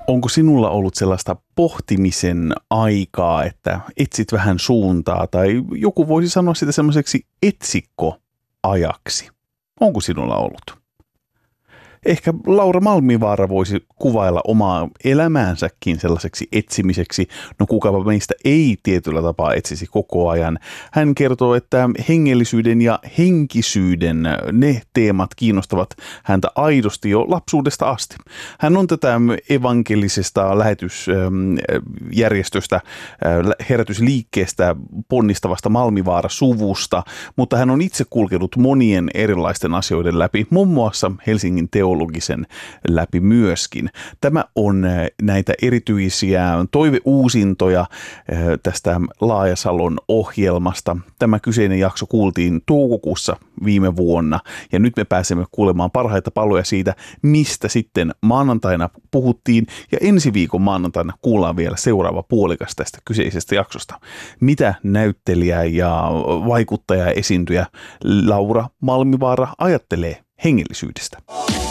Onko sinulla ollut sellaista pohtimisen aikaa, että etsit vähän suuntaa tai joku voisi sanoa sitä semmoiseksi etsikkoajaksi? Onko sinulla ollut? Ehkä Laura Malmivaara voisi kuvailla omaa elämäänsäkin sellaiseksi etsimiseksi. No kukapa meistä ei tietyllä tapaa etsisi koko ajan. Hän kertoo, että hengellisyyden ja henkisyyden ne teemat kiinnostavat häntä aidosti jo lapsuudesta asti. Hän on tätä evankelisesta lähetysjärjestöstä, herätysliikkeestä ponnistavasta Malmivaara-suvusta, mutta hän on itse kulkenut monien erilaisten asioiden läpi, muun muassa Helsingin teologisen läpi myöskin. Tämä on näitä erityisiä toiveuusintoja tästä Laajasalon ohjelmasta. Tämä kyseinen jakso kuultiin toukokuussa viime vuonna ja nyt me pääsemme kuulemaan parhaita paloja siitä, mistä sitten maanantaina puhuttiin ja ensi viikon maanantaina kuullaan vielä seuraava puolikas tästä kyseisestä jaksosta. Mitä näyttelijä ja vaikuttaja ja esiintyjä Laura Malmivaara ajattelee hengellisyydestä?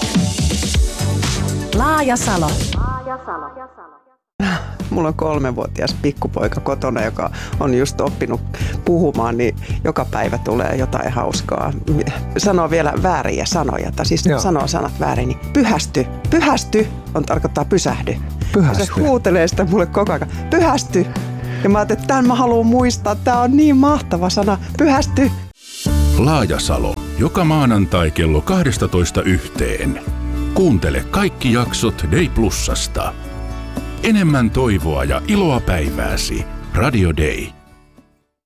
Laajasalo. Mulla on 3-vuotias pikkupoika kotona, joka on just oppinut puhumaan, niin joka päivä tulee jotain hauskaa. Sanoo vielä vääriä sanoja, tai siis sanoo sanat väärin, niin pyhästy tarkoittaa pysähdy. Ja se huutelee sitä mulle koko ajan, pyhästy. Ja mä ajattelin, että tämän mä haluan muistaa, tää on niin mahtava sana, pyhästy. Laajasalo, joka maanantai kello 12:00. Kuuntele kaikki jaksot Day Plusasta. Enemmän toivoa ja iloa päivääsi. Radio Day.